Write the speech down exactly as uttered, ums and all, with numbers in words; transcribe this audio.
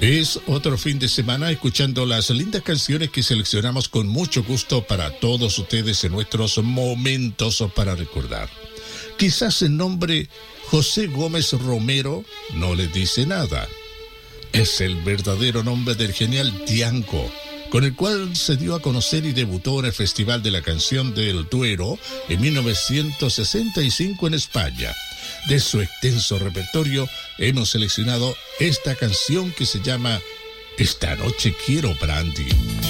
Es otro fin de semana escuchando las lindas canciones que seleccionamos con mucho gusto para todos ustedes en nuestros momentos para recordar. Quizás el nombre José Gómez Romero no les dice nada. Es el verdadero nombre del genial Diango, con el cual se dio a conocer y debutó en el Festival de la Canción del Duero en mil novecientos sesenta y cinco en España. De su extenso repertorio hemos seleccionado esta canción que se llama Esta noche quiero brandy.